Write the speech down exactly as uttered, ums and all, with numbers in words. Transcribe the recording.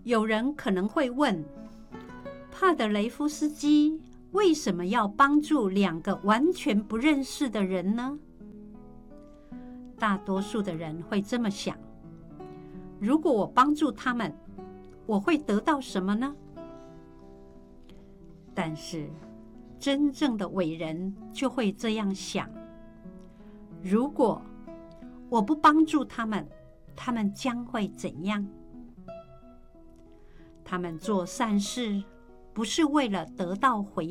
有人可能会问，帕德雷夫斯基为什么要帮助两个完全不认识的人呢？大多数的人会这么想，如果我帮助他们，我会得到什么呢？但是真正的伟人就会这样想，如果我不帮助他们，他们将会怎样？他们做善事不是为了得到回